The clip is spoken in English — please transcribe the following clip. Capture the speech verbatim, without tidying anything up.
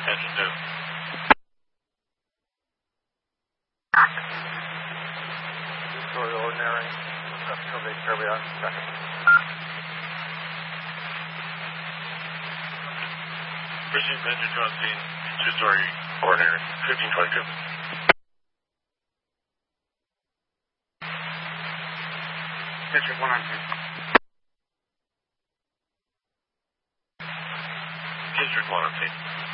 Engine two. Two-story ordinary. Industrial base Kirby on second. Proceed engine two on scene. Two-story ordinary. fifteen twenty-two. District one on scene. District one on scene.